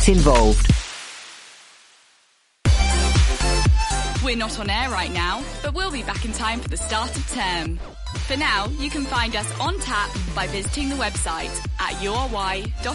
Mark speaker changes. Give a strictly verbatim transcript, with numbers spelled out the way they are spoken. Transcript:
Speaker 1: get involved.
Speaker 2: We're not on air right now, but we'll be back in time for the start of term. For now, you can find us on tap by visiting the website at u r y dot